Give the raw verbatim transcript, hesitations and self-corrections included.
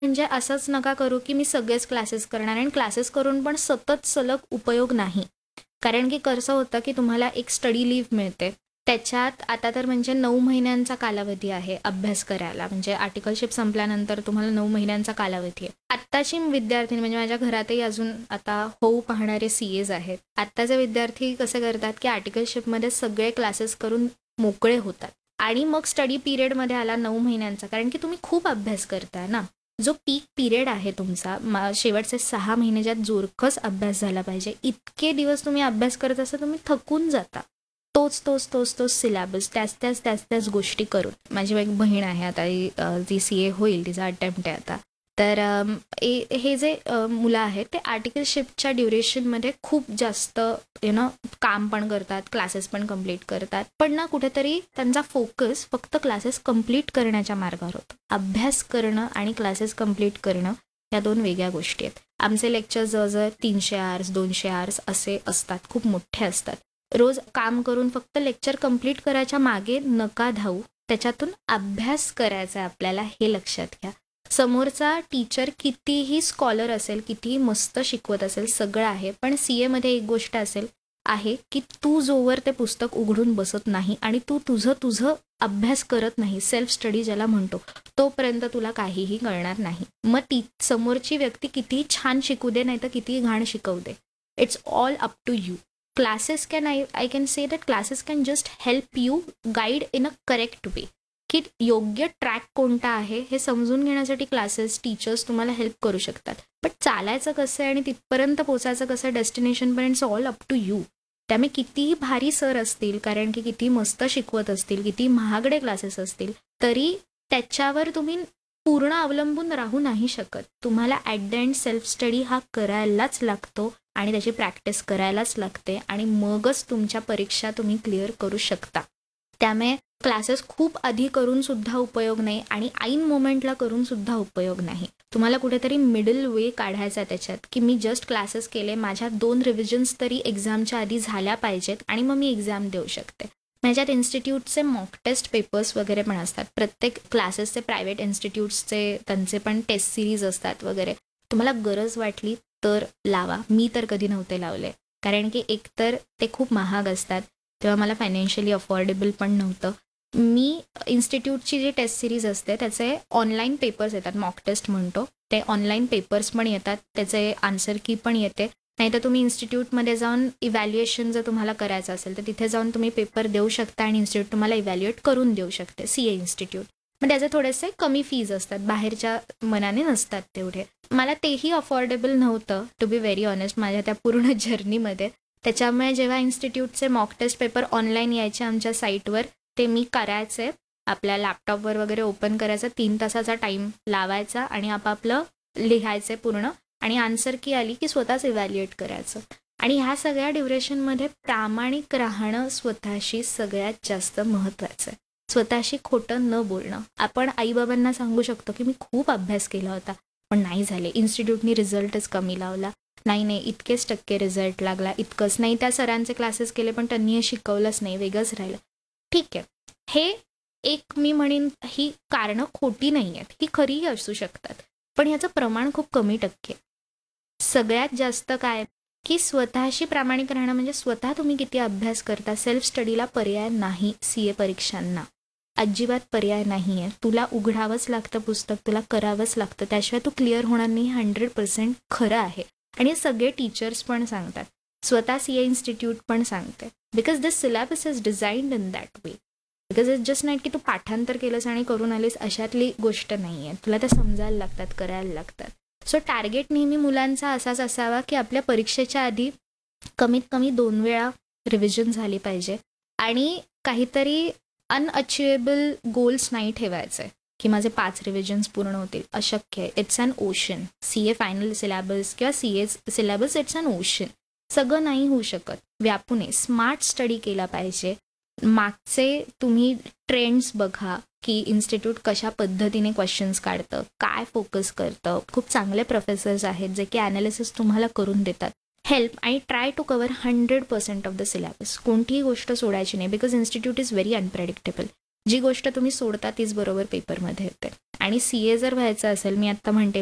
म्हणजे असंच नका करू की मी सगळेच क्लासेस करणार आणि क्लासेस करून पण सतत सलग उपयोग नाही. कारण की कसं होतं की तुम्हाला एक स्टडी लीव्ह मिळते. त्याच्यात आता तर म्हणजे नऊ महिन्यांचा कालावधी आहे अभ्यास करायला. म्हणजे आर्टिकलशिप संपल्यानंतर तुम्हाला नऊ महिन्यांचा कालावधी आहे. आत्ताची विद्यार्थी म्हणजे माझ्या घरातही अजून आता होऊ पाहणारे सी एज आहेत. आत्ताचे विद्यार्थी कसं करतात की आर्टिकलशिपमध्ये सगळे क्लासेस करून मोकळे होतात. आणि मग स्टडी पिरियडमध्ये आला नऊ महिन्यांचा, कारण की तुम्ही खूप अभ्यास करताय ना. जो पीक पिरियड आहे तुमचा, शेवटचे सहा महिने ज्यात जोरकस अभ्यास झाला पाहिजे, इतके दिवस तुम्ही अभ्यास करत असता तुम्ही थकून जाता. तोच तोच तोच तोच सिलेबस, त्याच त्याच त्याच त्याच गोष्टी करून. माझी एक बहीण आहे आता, ती सी ए होईल, तिचा अटेम्प्ट आहे आता. तर हे जे मुलं आहेत ते आर्टिकलशिपच्या ड्युरेशनमध्ये खूप जास्त यु नो काम पण करतात, क्लासेस पण कम्प्लीट करतात, पण ना कुठेतरी त्यांचा फोकस फक्त क्लासेस कम्प्लीट करण्याच्या मार्गावर होतो. अभ्यास करणं आणि क्लासेस कम्प्लीट करणं या दोन वेगळ्या गोष्टी आहेत. आमचे लेक्चर जवळजवळ तीनशे आवर्स दोनशे आवर्स असे असतात, खूप मोठे असतात. रोज काम करून फक्त लेक्चर कम्प्लीट करायच्या मागे नका धावू, त्याच्यातून अभ्यास करायचा आहे आपल्याला, हे लक्षात घ्या. समोरचा टीचर कितीही स्कॉलर असेल, कितीही मस्त शिकवत असेल, सगळं आहे, पण सी एमध्ये एक गोष्ट असेल आहे की तू जोवर ते पुस्तक उघडून बसत नाही आणि तू तुझं तुझं अभ्यास करत नाही, सेल्फ स्टडी ज्याला म्हणतो, तोपर्यंत तुला काहीही कळणार नाही. मग ती समोरची व्यक्ती कितीही छान शिकू दे, नाही तर कितीही घाण शिकवू दे, it's all up to you. Classes can I I can say that classes can just help you guide in a correct way. की योग्य ट्रॅक कोणता आहे हे समजून घेण्यासाठी क्लासेस, टीचर्स तुम्हाला हेल्प करू शकतात. पण चालायचं कसं आहे आणि तिथपर्यंत पोचायचं कसं आहे डेस्टिनेशनपर्यंत, it's all up to you. त्यामुळे कितीही भारी सर असतील, कारण की किती मस्त शिकवत असतील, किती महागडे क्लासेस असतील, तरी त्याच्यावर तुम्ही पूर्ण अवलंबून राहू नाही शकत. तुम्हाला at the end self study हा करायलाच लागतो आणि त्याची प्रॅक्टिस करायलाच लागते आणि मगच तुमच्या परीक्षा तुम्ही क्लिअर करू शकता. त्यामुळे क्लासेस खूप आधी करून सुद्धा उपयोग नाही आणि ऐन मोमेंटला करून सुद्धा उपयोग नाही. तुम्हाला कुठेतरी मिडल वे काढायचा त्याच्यात, की मी जस्ट क्लासेस केले, माझ्या दोन रिव्हिजन्स तरी एक्झामच्या आधी झाल्या पाहिजेत आणि मग मी एक्झाम देऊ शकते. माझ्यात इन्स्टिट्यूटचे मॉक टेस्ट पेपर्स वगैरे पण असतात. प्रत्येक क्लासेसचे, प्रायव्हेट इन्स्टिट्यूट्सचे त्यांचे पण टेस्ट सिरीज असतात वगैरे. तुम्हाला गरज वाटली तर लावा. मी तर कधी नव्हते लावले, कारण की एकतर ते खूप महाग असतात, तेव्हा मला फायनान्शियली अफोर्डेबल पण नव्हतं. मी इन्स्टिट्यूटची जी टेस्ट सिरीज असते त्याचे ऑनलाईन पेपर्स येतात, मॉक टेस्ट म्हणतो, ते ऑनलाईन पेपर्स पण येतात, त्याचे आन्सर की पण येते. नाही तर तुम्ही इन्स्टिट्यूटमध्ये जाऊन इव्हॅल्युएशन जर तुम्हाला करायचं असेल तर तिथे जाऊन तुम्ही पेपर देऊ शकता आणि इन्स्टिट्यूट तुम्हाला इव्हॅल्युएट करून देऊ शकते, सी ए इन्स्टिट्यूट. मग त्याचे थोडेसे कमी फीज असतात, बाहेरच्या मनाने नसतात तेवढे. मला तेही अफोर्डेबल नव्हतं, टू बी व्हेरी ऑनेस्ट, माझ्या त्या पूर्ण जर्नीमध्ये. त्याच्यामुळे जेव्हा इन्स्टिट्यूटचे मॉक टेस्ट पेपर ऑनलाईन यायचे आमच्या साईटवर, ते मी करायचे. आपल्या लॅपटॉपवर वगैरे ओपन करायचं, तीन तासाचा टाईम लावायचा आणि आपापलं लिहायचे पूर्ण आणि आन्सर की आली की स्वतःच इव्हॅल्युएट करायचं. आणि ह्या सगळ्या ड्युरेशनमध्ये प्रामाणिक राहणं स्वतःशी सगळ्यात जास्त महत्त्वाचं आहे. स्वतःशी खोटं न बोलणं. आपण आईबाबांना सांगू शकतो की मी खूप अभ्यास केला होता पण नाही झाले, इन्स्टिट्यूटनी रिझल्टच कमी लावला, नाही नाही इतकेच टक्के रिझल्ट लागला, इतकंच नाही, त्या सरांचे क्लासेस केले पण त्यांनी हे शिकवलंच नाही, वेगळंच राहिलं. ठीक आहे, हे एक मी म्हणेन ही कारणं खोटी नाही आहेत, ही खरीही असू शकतात, पण याचं प्रमाण खूप कमी टक्के. सगळ्यात जास्त काय की स्वतःशी प्रामाणिक राहणं, म्हणजे स्वतः तुम्ही किती अभ्यास करता. सेल्फ स्टडीला पर्याय नाही, सी ए परीक्षांना अजिबात पर्याय नाही आहे. तुला उघडावंच लागतं पुस्तक, तुला करावंच लागतं, त्याशिवाय तू क्लिअर होणार नाही. हंड्रेड पर्सेंट खरं आहे आणि सगळे टीचर्स पण सांगतात, स्वतः सी ए इन्स्टिट्यूट पण सांगते, because this syllabus is designed in that way. Because it's just नाही की तू पाठांतर केलंस आणि करून आलीस, अशातली गोष्ट नाही आहे. तुला त्या समजायला लागतात, करायला लागतात. सो टार्गेट नेहमी मुलांचा असाच असावा की आपल्या परीक्षेच्या आधी कमीत कमी दोन वेळा रिव्हिजन झाली पाहिजे आणि काहीतरी अनअचिवेबल गोल्स नाही ठेवायचे की माझे पाच रिव्हिजन्स पूर्ण होतील, अशक्य आहे. It's an ocean. C A final syllabus किंवा C A syllabus it's an ocean. सगळं नाही होऊ शकत. व्यापूने स्मार्ट स्टडी केला पाहिजे. मागचे तुम्ही ट्रेंड्स बघा की इन्स्टिट्यूट कशा पद्धतीने क्वेश्चन्स काढतं, काय फोकस करतं. खूप चांगले प्रोफेसर्स आहेत जे की ॲनालिसिस तुम्हाला करून देतात. हेल्प आणि try to cover hundred percent of the syllabus. कोणतीही गोष्ट सोडायची नाही, because institute is very unpredictable. जी गोष्ट तुम्ही सोडता तीच बरोबर पेपरमध्ये येते. आणि सी ए जर व्हायचं असेल, मी आत्ता म्हणते